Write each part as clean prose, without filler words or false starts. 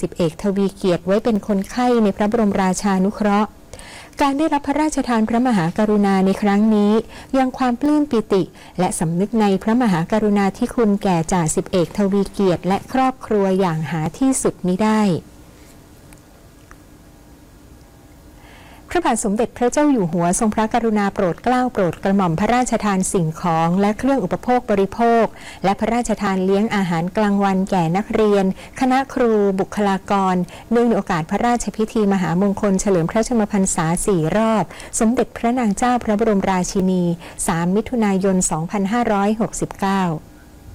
สิบเอกทวีเกียรติไว้เป็นคนไข้ในพระบรมราชานุเคราะห์การได้รับพระราชทานพระมหากรุณาในครั้งนี้ยังความปลื้มปิติและสำนึกในพระมหากรุณาธิคุณแก่จ่าสิบเอกทวีเกียรติและครอบครัวอย่างหาที่สุดมิได้พระบาทสมเด็จพระเจ้าอยู่หัวทรงพระกรุณาโปรดเกล้าโปรดกระหม่อมพระราชทานสิ่งของและเครื่องอุปโภคบริโภคและพระราชทานเลี้ยงอาหารกลางวันแก่นักเรียนคณะครูบุคลากรเนื่องในโอกาสพระราชพิธีมหามงคลเฉลิมพระชนมพรรษา4 รอบสมเด็จพระนางเจ้าพระบรมราชินี3 มิถุนายน 2569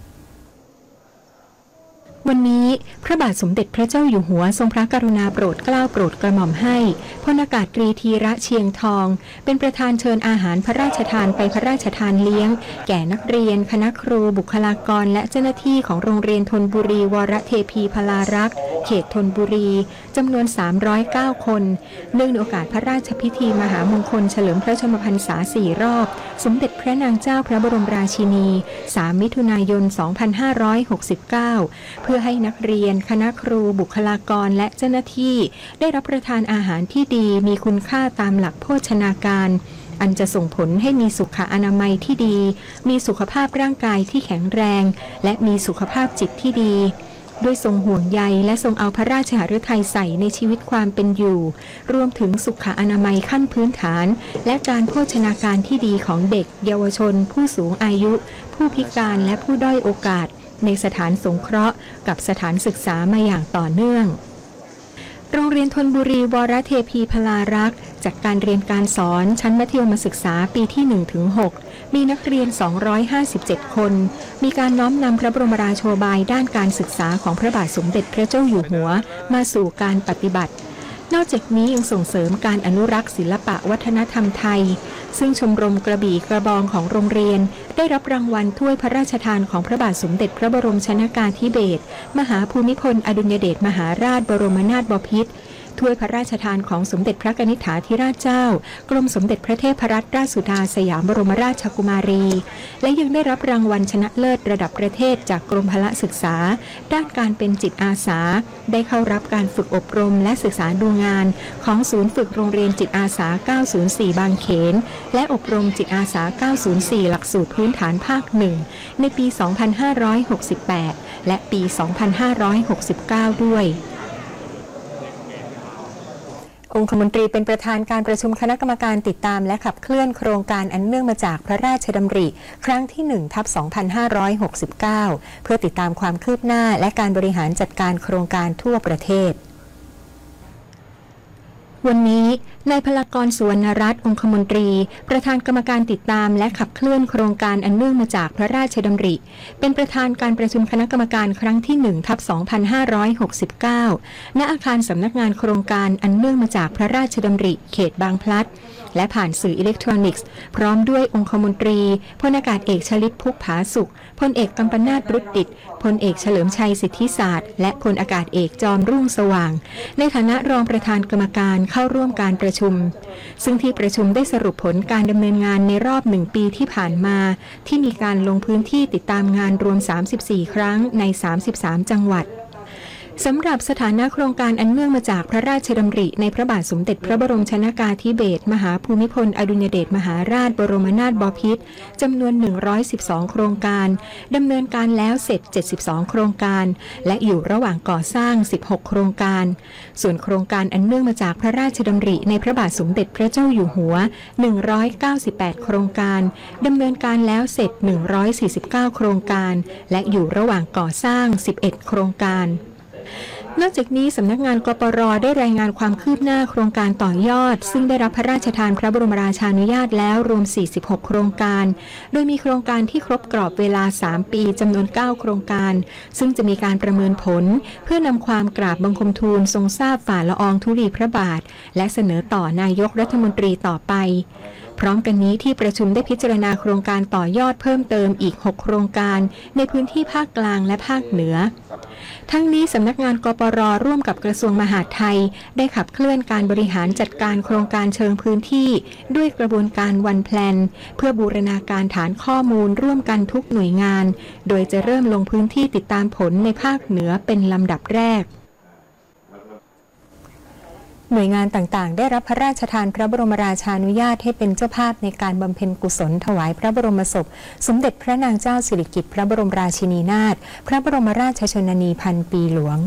วันนี้พระบาทสมเด็จพระเจ้าอยู่หัวทรงพระกรุณาโปรดเกล้าโปรดกระหม่อมให้พลอากาศตรีธีระเชียงทองเป็นประธานเชิญอาหารพระราชทานไปพระราชทานเลี้ยงแก่นักเรียนคณะครูบุคลากรและเจ้าหน้าที่ของโรงเรียนธนบุรีวรเทพีพลารักษ์เขตธนบุรีจำนวน309 คนเนื่องในโอกาสพระราชพิธีมหามงคลเฉลิมพระชนมพรรษา4 รอบสมเด็จพระนางเจ้าพระบรมราชินี3 มิถุนายน 2569เพื่อให้นักเรียนคณะครูบุคลากรและเจ้าหน้าที่ได้รับประทานอาหารที่ดีมีคุณค่าตามหลักโภชนาการอันจะส่งผลให้มีสุขอนามัยที่ดีมีสุขภาพร่างกายที่แข็งแรงและมีสุขภาพจิตที่ดีด้วยทรงห่วงใยและทรงเอาพระราชหฤทัยใส่ในชีวิตความเป็นอยู่รวมถึงสุขอนามัยขั้นพื้นฐานและการโภชนาการที่ดีของเด็กเยาวชนผู้สูงอายุผู้พิการและผู้ด้อยโอกาสในสถานสงเคราะห์กับสถานศึกษามาอย่างต่อเนื่องโรงเรียนธนบุรีวรเทพีพลารักษ์จัดการเรียนการสอนชั้นมัธยมศึกษาปีที่ 1-6 มีนักเรียน257 คนมีการน้อมนำพระบรมราโชบายด้านการศึกษาของพระบาทสมเด็จพระเจ้าอยู่หัวมาสู่การปฏิบัตินอกจากนี้ยังส่งเสริมการอนุรักษ์ศิลปะวัฒนธรรมไทยซึ่งชมรมกระบี่กระบองของโรงเรียนได้รับรางวัลถ้วยพระราชทานของพระบาทสมเด็จพระบรมชนกาธิเบศรมหาภูมิพลอดุลยเดชมหาราชบรมนาถบพิตรถ้วยพระราชทานของสมเด็จพระนิธิธิราชเจ้ากรมสมเด็จพระเทพรัตนราชสุดาสยามบรมราชกุมารีและยังได้รับรางวัลชนะเลิศระดับประเทศจากกรมพละศึกษาด้านการเป็นจิตอาสาได้เข้ารับการฝึกอบรมและศึกษาดูงานของศูนย์ฝึกโรงเรียนจิตอาสา904บางเขนและอบรมจิตอาสา904หลักสูตรพื้นฐานภาค1ในปี2568และปี2569ด้วยองคมนตรีเป็นประธานการประชุมคณะกรรมการติดตามและขับเคลื่อนโครงการอันเนื่องมาจากพระราชดำริครั้งที่ 1/2569 เพื่อติดตามความคืบหน้าและการบริหารจัดการโครงการทั่วประเทศวันนี้นายพลากร สุวรรณรัตน์องคมนตรีประธานกรรมการติดตามและขับเคลื่อนโครงการอันเนื่องมาจากพระราชดำริเป็นประธานการประชุมคณะกรรมการครั้งที่ 1/2569 ณ อาคารสำนักงานโครงการอันเนื่องมาจากพระราชดำริเขตบางพลัดและผ่านสื่ออิเล็กทรอนิกส์พร้อมด้วยองคมนตรีพลอากาศเอกชลิตพุกผาสุขพลเอกกัมปนาทรุตดิษฐ์พลเอกเฉลิมชัยสิทธิศาสตร์และพลอากาศเอกจอมรุ่งสว่างในฐานะรองประธานกรรมการเข้าร่วมการประชุมซึ่งที่ประชุมได้สรุปผลการดำเนินงานในรอบ1 ปีที่ผ่านมาที่มีการลงพื้นที่ติดตามงานรวม34 ครั้งใน33 จังหวัดสำหรับสถานะโครงการอันเนื่องมาจากพระราชดำริในพระบาทสมเด็จพระบรมชนกาธิเบศรมหาภูมิพลอดุลยเดชมหาราชบรมนาถบพิตรจำนวน112 โครงการดำเนินการแล้วเสร็จ72 โครงการและอยู่ระหว่างก่อสร้าง16 โครงการส่วนโครงการอันเนื่องมาจากพระราชดำริในพระบาทสมเด็จพระเจ้าอยู่หัว198 โครงการดำเนินการแล้วเสร็จ149 โครงการและอยู่ระหว่างก่อสร้าง11 โครงการนอกจากนี้สำนักงานกปร.ได้รายงานความคืบหน้าโครงการต่อยอดซึ่งได้รับพระราชทานพระบรมราชานุญาตแล้วรวม46 โครงการโดยมีโครงการที่ครบกรอบเวลา3 ปีจำนวน9 โครงการซึ่งจะมีการประเมินผลเพื่อนำความกราบบังคมทูลทรงทราบฝ่าละอองธุลีพระบาทและเสนอต่อนายกรัฐมนตรีต่อไปพร้อมกันนี้ที่ประชุมได้พิจารณาโครงการต่อยอดเพิ่มเติมอีก6 โครงการในพื้นที่ภาคกลางและภาคเหนือทั้งนี้สำนักงานกปร.ร่วมกับกระทรวงมหาดไทยได้ขับเคลื่อนการบริหารจัดการโครงการเชิงพื้นที่ด้วยกระบวนการวันแพลนเพื่อบูรณาการฐานข้อมูลร่วมกันทุกหน่วยงานโดยจะเริ่มลงพื้นที่ติดตามผลในภาคเหนือเป็นลำดับแรกหน่วยงานต่างๆได้รับพระราชทานพระบรมราชานุญาตให้เป็นเจ้าภาพในการบำเพ็ญกุศลถวายพระบรมศพสมเด็จพระนางเจ้าสิริกิติ์พระบรมราชินีนาถพระบรมราชชนนีพันปีหลวง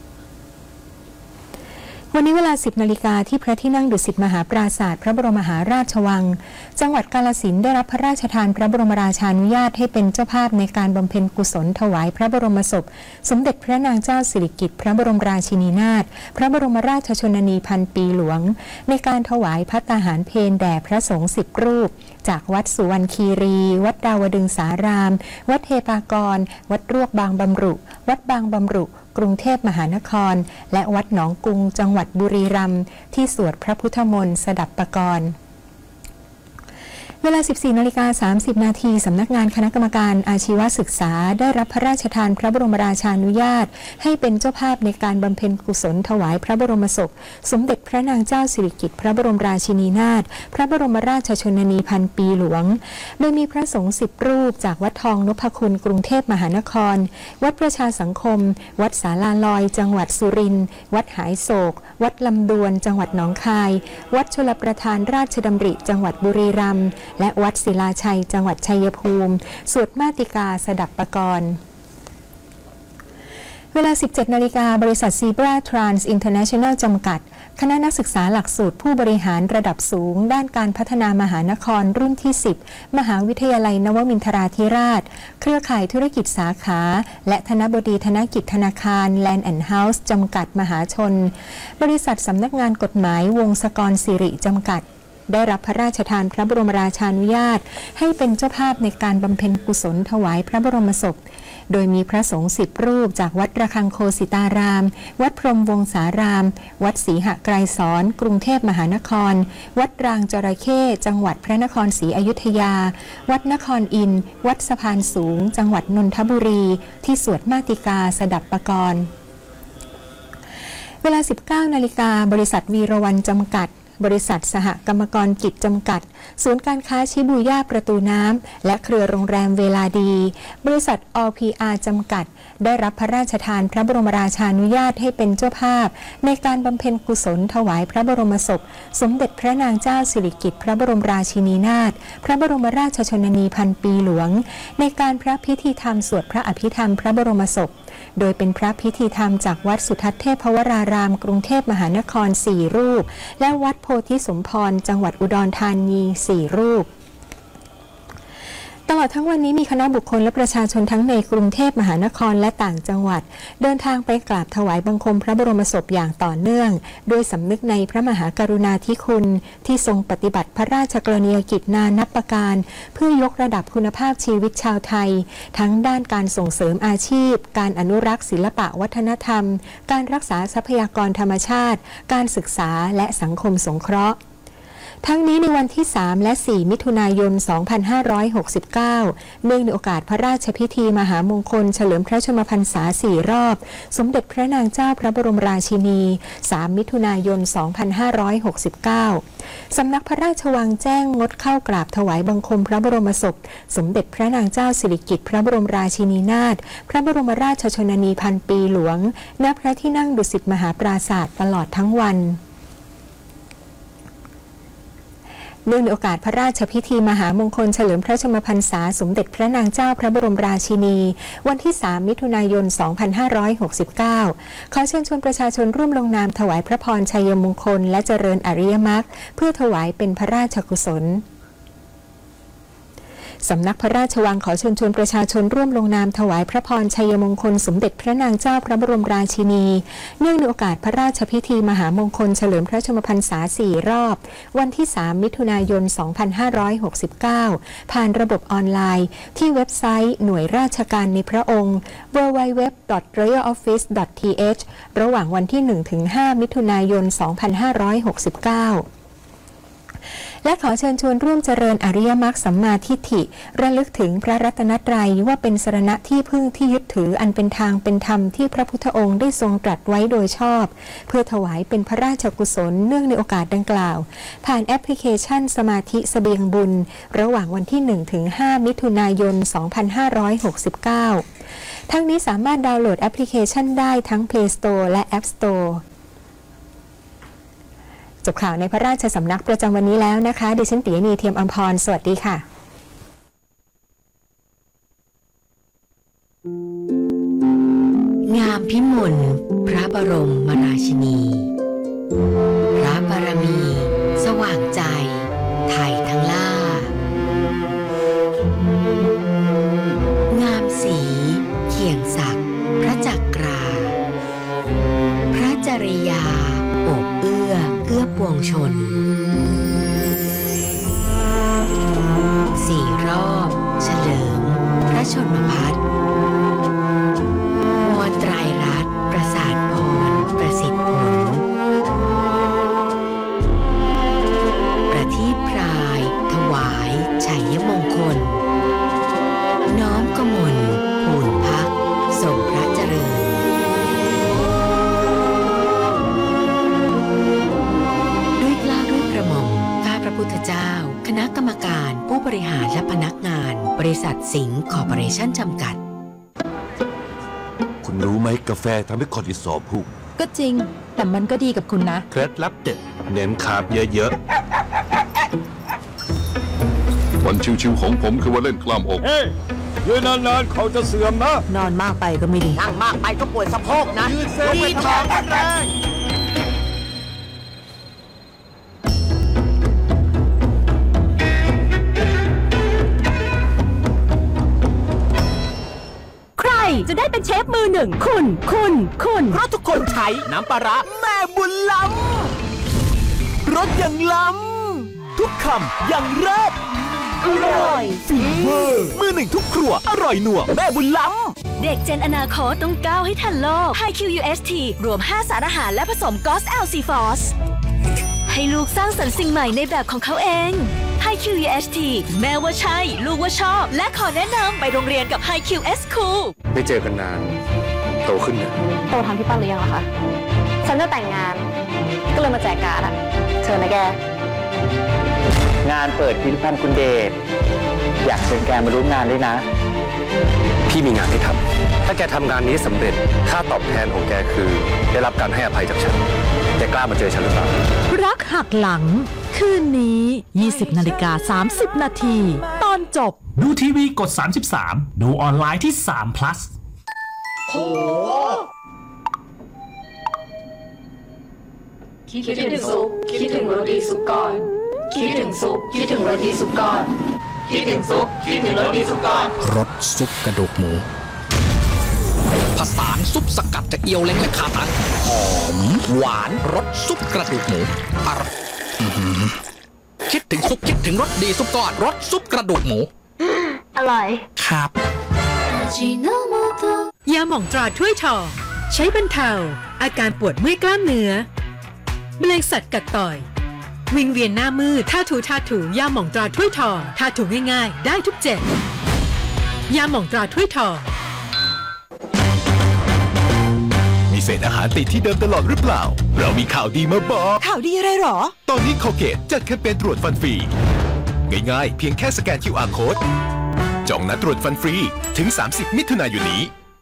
วันนี้เวลา 10 นาฬิกาที่พระที่นั่งดุสิตมหาปราสาทพระบรมมหาราชวังจังหวัดกาฬสินธุ์ได้รับพระราชทานพระบรมราชานุญาตให้เป็นเจ้าภาพในการบำเพ็ญกุศลถวายพระบรมศพสมเด็จพระนางเจ้าสิริกิติ์พระบรมราชินีนาถพระบรมราชชนนีพันปีหลวงในการถวายภัตตาหารเพลแด่พระสงฆ์10 รูปจากวัดสุวรรณคีรี วัดดาวดึงสาราม วัดเทปากร วัดรวกบางบำรุ วัดบางบำรุกรุงเทพมหานครและวัดหนองกุงจังหวัดบุรีรัมย์ที่สวดพระพุทธมนต์สดับปกรณ์เวลา 14 นาฬิกา 30 นาทีสำนักงานคณะกรรมการอาชีวศึกษาได้รับพระราชทานพระบรมราชานุญาตให้เป็นเจ้าภาพในการบำเพ็ญกุศลถวายพระบรมศพสมเด็จพระนางเจ้าสิริกิติ์พระบรมราชินีนาถพระบรมราชชนนีพันปีหลวงโดยมีพระสงฆ์10 รูปจากวัดทองนพคุณกรุงเทพมหานครวัดประชาสังคมวัดศาลาลอยจังหวัดสุรินทร์วัดหายโศกวัดลำดวนจังหวัดหนองคายวัดชลประทานราชดำริจังหวัดบุรีรัมย์และวัดศิลาชัยจังหวัดชัยภูมิสวดมาติกาสดับปกรณ์เวลา 17 นาฬิกาบริษัทซีบราทรานส์อินเตอร์เนชั่นแนลจำกัดคณะนักศึกษาหลักสูตรผู้บริหารระดับสูงด้านการพัฒนามหานครรุ่นที่ 10 มหาวิทยาลัยนวมินทราธิราชเครือข่ายธุรกิจสาขาและธนบดีธนกิจธนาคาร Land and House จำกัดมหาชนบริษัทสำนักงานกฎหมายวงศกรสิริจำกัดได้รับพระราชทานพระบรมราชานุญาตให้เป็นเจ้าภาพในการบำเพ็ญกุศลถวายพระบรมศพโดยมีพระสงฆ์10 รูปจากวัดระฆังโคสิตารามวัดพรหมวงศารามวัดศรีหไกรสอนกรุงเทพมหานครวัดรางจระเข้จังหวัดพระนครศรีอยุธยาวัดนครอินทร์วัดสะพานสูงจังหวัดนนทบุรีที่สวดมาติกาสดับปกรณ์เวลา 19 นาฬิกาบริษัทวีรวรรณจำกัดบริษัทสหกรรมกรกิจจำกัดศูนย์การค้าชิบูย่าประตูน้ำและเครือโรงแรมเวลาดีบริษัท OPR จำกัดได้รับพระราชทานพระบรมราชานุญาตให้เป็นเจ้าภาพในการบำเพ็ญกุศลถวายพระบรมศพสมเด็จพระนางเจ้าสิริกิติ์พระบรมราชินีนาถพระบรมราชชนนีพันปีหลวงในการพระพิธีธรรมสวดพระอภิธรรมพระบรมศพโดยเป็นพระพิธีธรรมจากวัดสุทัศน์เทพวรารามกรุงเทพมหานคร4 รูปและวัดโพธิสมพรจังหวัดอุดรธานี4 รูปตลอดทั้งวันนี้มีคณะบุคคลและประชาชนทั้งในกรุงเทพมหานครและต่างจังหวัดเดินทางไปกราบถวายบังคมพระบรมศพอย่างต่อเนื่องโดยสำนึกในพระมหากรุณาธิคุณที่ทรงปฏิบัติพระราชกรณียกิจนานับประการเพื่อยกระดับคุณภาพชีวิตชาวไทยทั้งด้านการส่งเสริมอาชีพการอนุรักษ์ศิลปะวัฒนธรรมการรักษาทรัพยากรธรรมชาติการศึกษาและสังคมสงเคราะห์ทั้งนี้ในวันที่ 3 และ 4 มิถุนายน 2569 เนื่องในโอกาสพระราชพิธีมหามงคลเฉลิมพระชนมพรรษา 4 รอบสมเด็จพระนางเจ้าพระบรมราชินี 3 มิถุนายน 2569 สำนักพระราชวังแจ้งงดเข้ากราบถวายบังคมพระบรมศพสมเด็จพระนางเจ้าสิริกิติ์พระบรมราชินีนาถพระบรมราชชนนีพันปีหลวงณพระที่นั่งดุสิตมหาปราสาทตลอดทั้งวันเนื่องในโอกาสพระราชพิธีมหามงคลเฉลิมพระชนมพรรษาสมเด็จพระนางเจ้าพระบรมราชินีวันที่ 3 มิถุนายน 2569 ขอเชิญชวนประชาชนร่วมลงนามถวายพระพรชัยมงคลและเจริญอริยมรรคเพื่อถวายเป็นพระราชกุศลสำนักพระราชวังขอเชิญชวนประชาชนร่วมลงนามถวายพระพรชัยมงคลสมเด็จพระนางเจ้าพระบรมราชินีเนื่องในโอกาสพระราชพิธีมหามงคลเฉลิมพระชนมพรรษา 4 รอบวันที่ 3 มิถุนายน 2569 ผ่านระบบออนไลน์ที่เว็บไซต์หน่วยราชการในพระองค์ www.royaloffice.th ระหว่างวันที่ 1-5 มิถุนายน 2569และขอเชิญชวนร่วมเจริญอริยมรรคสัมมาทิฏฐิระลึกถึงพระรัตนตรัยว่าเป็นสรณะที่พึ่งที่ยึดถืออันเป็นทางเป็นธรรมที่พระพุทธองค์ได้ทรงตรัสไว้โดยชอบเพื่อถวายเป็นพระราชกุศลเนื่องในโอกาสดังกล่าวผ่านแอปพลิเคชันสมาธิเสบียงบุญระหว่างวันที่ 1-5 มิถุนายน 2569 ทั้งนี้สามารถดาวน์โหลดแอปพลิเคชันได้ทั้ง Play Store และ App Store จบข่าวในพระราชสำนักประจำวันนี้แล้วนะคะดิฉันปิยนีเทียมอำพรสวัสดีค่ะงามพิมลพระบรมราชินี พระบารมีสว่างใจไทยทั้งล่างามสีเขียงศักดิ์พระจักราพระจริยาโอบเอื้อปวงชน4 รอบเฉลิมพระชนมพรรษวรไตรรัตน์ประสาทพรประสิทธิ์ผลประทีปพรายถวายชัยมงคลน้อมกมลภูนพักทรงพระเจริญด้วยเกล้าด้วยกระหม่อมข้าพระพุทธเจ้าคณะกรรมการผู้บริหารและพนักงานบริษัทสิงห์คอร์ปอเรชั่นจำกัดคุณรู้ไหมกาแฟทำให้คอร์ติซอลพุ่งก็จริงแต่มันก็ดีกับคุณนะเคล็ดลับเด็ดเน้นคาร์บเยอะๆวันชิวๆของผมคือวันเล่นกล้ามอกยืนนานๆเขาจะเสื่อมนะนอนมากไปก็ไม่ดีนั่งมากไปก็ปวดสะโพกนะยืดเส้นไปทางแรงจะได้เป็นเชฟมือหนึ่งคุณเพราะทุกคนใช้น้ำปลาร้าแม่บุญล้ำรสอย่างล้ำทุกคำอย่างเลิศอร่อยฝีมือมือหนึ่งทุกครัวอร่อยหนัวแม่บุญล้ำเด็กเจนอนาคตต้องก้าวให้ทันโลก High QUST รวม 5 สารอาหารและผสมกอส LC Force ให้ลูกสร้างสรรค์สิ่งใหม่ในแบบของเขาเอง High QUST แม่ว่าใช่ลูกว่าชอบและขอแนะนำไปโรงเรียนกับ High QS School ไม่เจอกันนานโตขึ้นเนี่ยโตทันพี่ปั้นหรือยังล่ะคะฉันจะแต่งงานก็เลยมาแจกการ์ดอะเชิญนะแกงานเปิดพิพิธภัณฑ์คุณเดชอยากเชิญแกมาร่วมงานด้วยนะพี่มีงานให้ทำถ้าแกทำงานนี้สำเร็จค่าตอบแทนของแกคือได้รับการให้อภัยจากฉันแกกล้ามาเจอฉันหรือเปล่ารักหักหลังคืนนี้ 20:30 นาทีตอนจบดูทีวีกด33ดูออนไลน์ที่3 plus โหคิดถึงซุปคิดถึงโรตีซุปก้อนคิดถึงซุปคิดถึงโรตีซุปก้อนคิดถึงซุปคิดถึงโรตีซุปก้อนรสซุปกระดูกหมูผสานซุปสกัดจากเอียวเล้งและขาตังหอมหวานรสซุปกระดูกหมูอร่อยคิดถึงซุปคิดถึงรสดีซุปก้อนรสซุปกระดูกหมูอร่อยครับยาหม่องตราถ้วยทองใช้บรรเทาอาการปวดเมื่อยกล้ามเนื้อแมลงสัตว์กัดต่อยวิงเวียนหน้ามืดท่าถูยาหม่องตราถ้วยทองท่าถูง่ายๆได้ทุกเจ็บยาหม่องตราถ้วยทองมีเศษอาหารติดที่เดิมตลอดหรือเปล่าเรามีข่าวดีมาบอกข่าวดีอะไรหรอตอนนี้โคเกตจัดแคมเปญตรวจฟันฟรีง่ายๆเพียงแค่สแกน QR Code จองนัดตรวจฟันฟรีถึง30 มิถุนายนนี้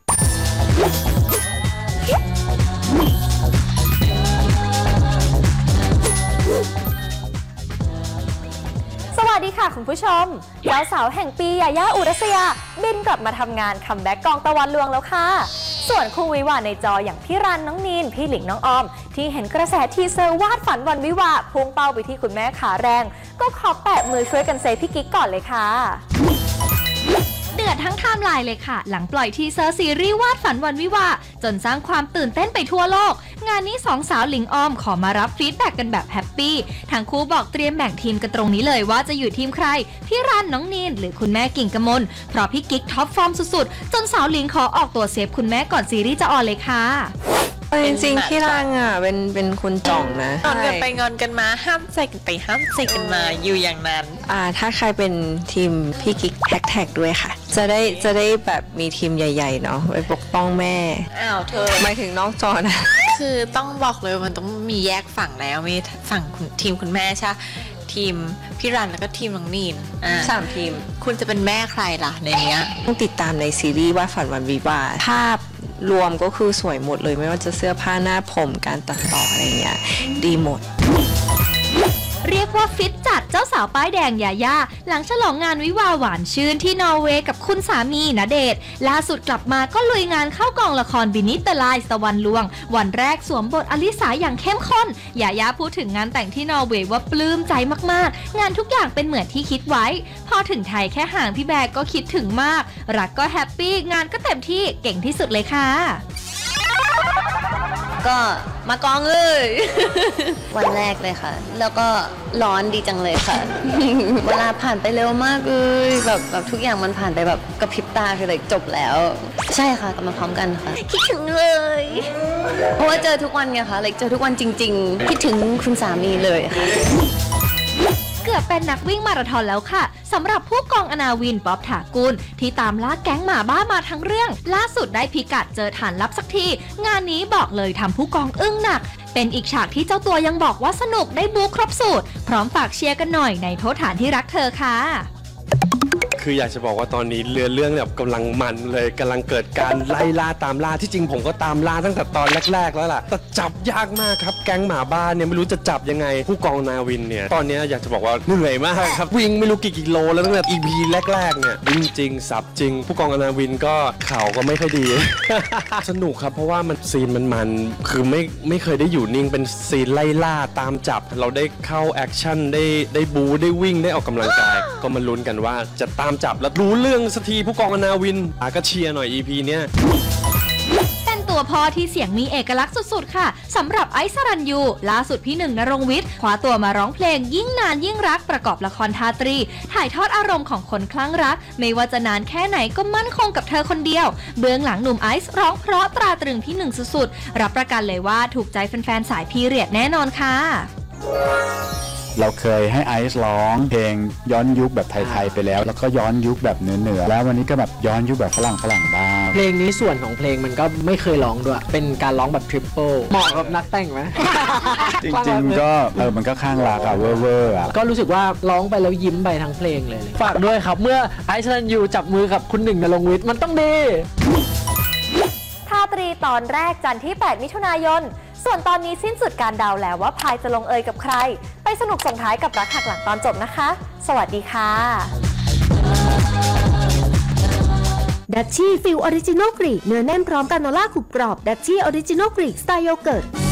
สวัสดีค่ะคุณผู้ชมเจ้าสาวแห่งปียาย่าอุรัสยาบินกลับมาทำงานคัมแบ็กกองตะวันลวงแล้วค่ะส่วนคู่วิวาในจออย่างพี่รันน้องนีนพี่หลิงน้องออมที่เห็นกระแสทีเซอร์วาดฝันวันวิวาพุ่งเป้าไปที่คุณแม่ขาแรงก็ขอแปะมือช่วยกันเซฟพี่กิ๊กก่อนเลยค่ะเดือดทั้งไทม์ไลน์เลยค่ะหลังปล่อยทีเซอร์ซีรีส์วาดฝันวันวิวาจนสร้างความตื่นเต้นไปทั่วโลกงานนี้2 สาวหลิงออมขอมารับฟีดแบ็กกันแบบแฮปปี้ทั้งคู่บอกเตรียมแบ่งทีมกันตรงนี้เลยว่าจะอยู่ทีมใครพี่รันน้องนีนหรือคุณแม่กิ่งกมลเพราะพี่กิ๊กท็อปฟอร์มสุดๆจนสาวหลิงขอออกตัวเซฟคุณแม่ก่อนซีรีส์จะออนเลยค่ะจริงๆพี่รังอ่ะเป็นคนจ่องนะงอนกันไปงอนกันมาห้ามใจกันไปห้ามใจกันมาอยู่อย่างนั้นถ้าใครเป็นทีมพี่กิ๊กแท็กด้วยค่ะจะได้แบบมีทีมใหญ่ๆเนาะไว้ปกป้องแม่เธอหมายถึงนอกจอนะคือต้องบอกเลยมันต้องมีแยกฝั่งแล้วมีฝั่งทีมคุณแม่ใช่ทีมพี่รันแล้วก็ทีมน้องนีน 3 ทีมคุณจะเป็นแม่ใครล่ะในเนี้ยต้องติดตามในซีรีส์ว่าฝันวันวิวาห์ภาพรวมก็คือสวยหมดเลยไม่ว่าจะเสื้อผ้าหน้าผมการตัดต่ออะไรเงี้ยดีหมดว่าฟิตจัดเจ้าสาวป้ายแดงยาย่าหลังฉลองงานวิวาห์หวานชื่นที่นอร์เวย์กับคุณสามีณเดชน์ล่าสุดกลับมาก็ลุยงานเข้ากองละคร Beneath the Lines ตะวันลวงวันแรกสวมบทอลิสาอย่างเข้มข้นยาย่าพูดถึงงานแต่งที่นอร์เวย์ว่าปลื้มใจมากๆงานทุกอย่างเป็นเหมือนที่คิดไว้พอถึงไทยแค่ห่างพี่แบร์ก็คิดถึงมากรักก็แฮปปี้งานก็เต็มที่เก่งที่สุดเลยค่ะก็มากองเลย วันแรกเลยค่ะ แล้วก็ร้อนดีจังเลยค่ะ เวลาผ่านไปเร็วมากเลยแบบทุกอย่างมันผ่านไปแบบกระพริบตาคือเลยจบแล้ว ใช่ค่ะกลับมาพร้อมกันค่ะคิดถึงเลยเพราะว่าเจอทุกวันไงค่ะเจอทุกวันจริงๆคิดถึงคุณสามีเลยค่ะเกือบเป็นนักวิ่งมาราธอนแล้วค่ะสำหรับผู้กองอนาวินป๊อบถากุลที่ตามล่าแก๊งหมาบ้ามาทั้งเรื่องล่าสุดได้พิกัดเจอฐานลับสักทีงานนี้บอกเลยทำผู้กองอึ้งหนักเป็นอีกฉากที่เจ้าตัวยังบอกว่าสนุกได้บู๊ครบสูตรพร้อมฝากเชียร์กันหน่อยในโทษฐานที่รักเธอค่ะคืออยากจะบอกว่าตอนนี้เรื่องแบบกำลังมันเลยกำลังเกิดการไล่ล่าตามล่าที่จริงผมก็ตามล่าตั้งแต่ตอนแรกๆแล้วล่ะแต่จับยากมากครับแก๊งหมาบ้านเนี่ยไม่รู้จะจับยังไงผู้กองนาวินเนี่ยตอนนี้อยากจะบอกว่าเหนื่อยมากครับวิ่งไม่รู้กี่กิโลแล้วตั้งแต่ EP แรกๆเนี่ยวิ่งจริงสับจริงผู้กองนาวินก็เข่าก็ไม่ค่อยดี สนุกครับเพราะว่ามันซีนมันคือไม่เคยได้อยู่นิ่งเป็นซีนไล่ล่าตามจับเราได้เข้าแอคชั่นได้บูได้วิ่งได้ออกกำลังกายก็มาลุ้นกันว่าจะตามจับแล้วรู้เรื่องสักทีผู้กองอนาวินก็เชียร์หน่อย EP เนี้ยเป็นตัวพ่อที่เสียงมีเอกลักษณ์สุดๆค่ะสำหรับไอซ์สรัญยูล่าสุดพี่หนึ่งณรงค์วิทย์คว้าตัวมาร้องเพลงยิ่งนานยิ่งรักประกอบละครทาตรีถ่ายทอดอารมณ์ของคนคลั่งรักไม่ว่าจะนานแค่ไหนก็มั่นคงกับเธอคนเดียวเบื้องหลังหนุ่มไอซ์ร้องเพราะตราตรึงพี่หนึ่งสุดๆรับประกันเลยว่าถูกใจแฟนๆสายพีเรียดแน่นอนค่ะเราเคยให้ไอซ์ร้องเพลงย้อนยุคแบบไทยๆไปแล้วแล้วก็ย้อนยุคแบบเหนือๆแล้ววันนี้ก็แบบย้อนยุคแบบฝรั่งบ้างเพลงนี้ส่วนของเพลงมันก็ไม่เคยร้องด้วยเป็นการร้องแบบทริปเปิลเหมาะกับนักแต่งไหมจริงๆก็มันก็ข้างรักอะเวอร์อะก็รู้สึกว่าร้องไปแล้วยิ้มไปทั้งเพลงเลยฝากด้วยครับเมื่อไอซ์ซันยูจับมือกับคุณหนึ่งณรงค์วิทย์มันต้องดีทาตรีตอนแรกจันทร์ที่ 8 มิถุนายนส่วนตอนนี้สิ้นสุดการเดาแล้วว่าพายจะลงเอยกับใครไปสนุกส่งท้ายกับรักหักหลังตอนจบนะคะสวัสดีค่ะดัชชี่ฟิลออริจินอลกรีกเนื้อแน่นพร้อมกราโนล่ากรุบกรอบดัชชี่ออริจินอลกรีกสไตล์โยเกิร์ต